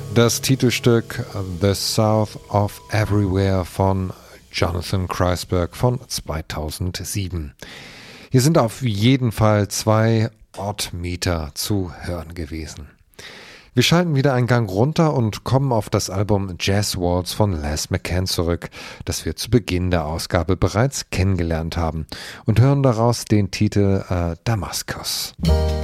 Das Titelstück The South of Everywhere von Jonathan Kreisberg von 2007. Hier sind auf jeden Fall 2 Oddmeter zu hören gewesen. Wir schalten wieder einen Gang runter und kommen auf das Album Jazz Waltz von Les McCann zurück, das wir zu Beginn der Ausgabe bereits kennengelernt haben, und hören daraus den Titel Damaskus.